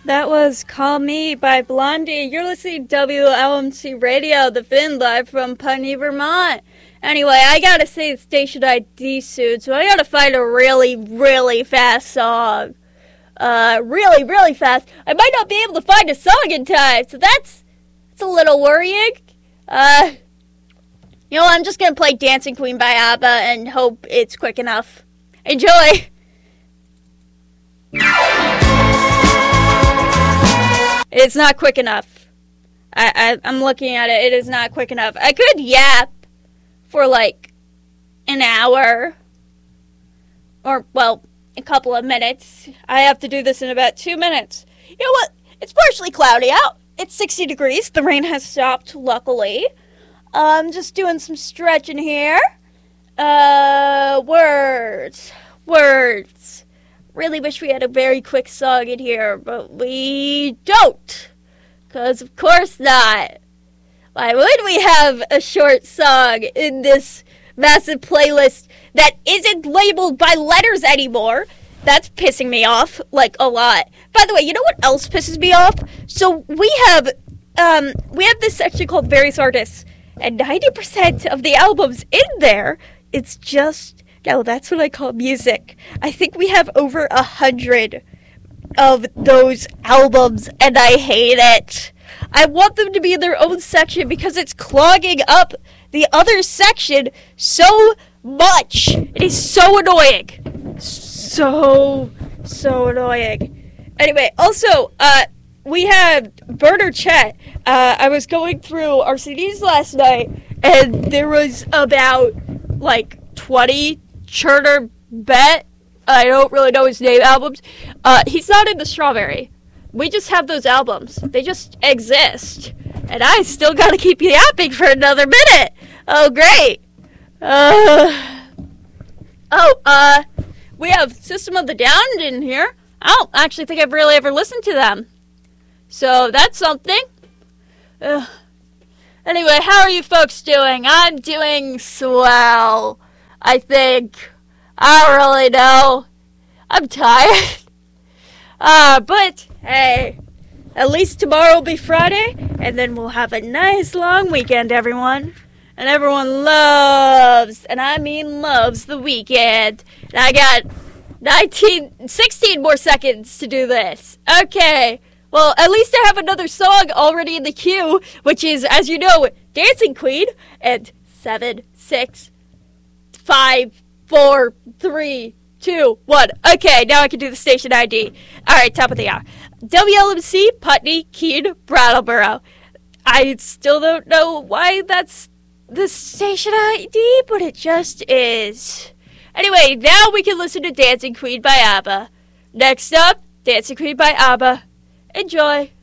That was Call Me by Blondie. You're listening to WLMC Radio, the Finn, live from Putney, Vermont. Anyway, I gotta say the station ID soon, so I gotta find a really, really fast song. Really fast. I might not be able to find a song in time, so that's a little worrying. I'm just gonna play Dancing Queen by ABBA and hope it's quick enough. Enjoy! It's not quick enough. I'm looking at it. It is not quick enough. I could yap for like an hour. Or, well, a couple of minutes. I have to do this in about 2 minutes. You know what? It's partially cloudy out. It's 60 degrees. The rain has stopped, luckily. I'm just doing some stretching here. Words. Really wish we had a very quick song in here, but we don't. 'Cause of course not. Why would we have a short song in this massive playlist that isn't labeled by letters anymore? That's pissing me off, like, a lot. By the way, you know what else pisses me off? So we have this section called Various Artists, and 90% of the albums in there, it's just... No, that's what I call music. I think we have over 100 of those albums, and I hate it. I want them to be in their own section because it's clogging up the other section so much. It is so annoying. So annoying. Anyway, also, we had Burner Chat. I was going through our CDs last night, and there was about, 20 Cherner Bet, I don't really know his name, albums. He's not in the Strawberry. We just have those albums. They just exist. And I still gotta keep yapping for another minute. Oh, great. We have System of the Down in here. I don't actually think I've really ever listened to them. So that's something. Anyway, how are you folks doing? I'm doing swell, I think. I don't really know. I'm tired. But, hey, at least tomorrow will be Friday, and then we'll have a nice long weekend, everyone. And everyone loves, and I mean loves, the weekend. And I got 16 more seconds to do this. Okay. Well, at least I have another song already in the queue, which is, as you know, Dancing Queen. And 7, 6, 5, 4, 3, 2, 1. Okay, now I can do the station ID. Alright, top of the hour. WLMC, Putney, Keene, Brattleboro. I still don't know why that's the station ID, but it just is. Anyway, now we can listen to Dancing Queen by ABBA. Next up, Dancing Queen by ABBA. Enjoy.